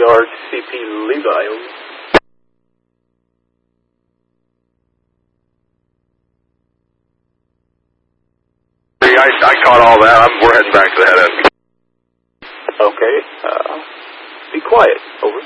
RCP Levi. I caught all that. We're heading back to the head end. Okay. Be quiet. Over.